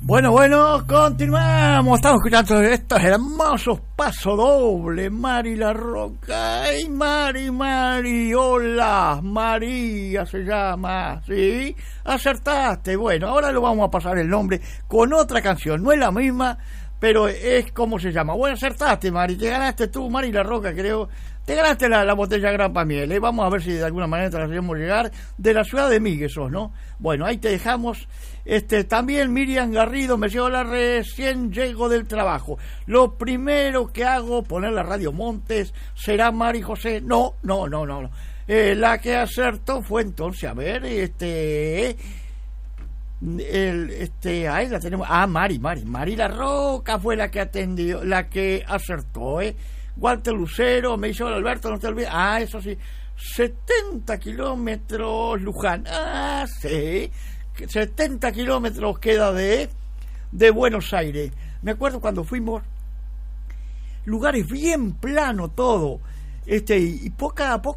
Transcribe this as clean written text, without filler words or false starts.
Bueno, continuamos. Estamos escuchando estos hermosos pasodobles. Mari La Roca. ¡Ay, Mari! Hola, María se llama. ¿Sí? Acertaste. Bueno, ahora lo vamos a pasar el nombre con otra canción. No es la misma, pero es como se llama. Bueno, acertaste, Mari. Te ganaste tú, Mari La Roca, creo. Te ganaste la botella Grappa Miel. Vamos a ver si de alguna manera te la hacemos llegar. De la ciudad de Miguel sos, ¿no? Bueno, ahí te dejamos. También Miriam Garrido me llegó recién llego del trabajo. Lo primero que hago, poner la Radio Montes. ¿Será Mari José? No. La que acertó fue entonces, a ver, ahí la tenemos. Mari La Roca fue la que atendió, la que acertó, Walter Lucero me dice: hola Alberto, no te olvides. Eso sí, 70 kilómetros Luján. Sí, 70 kilómetros queda de Buenos Aires. Me acuerdo cuando fuimos, lugares bien plano todo, y poca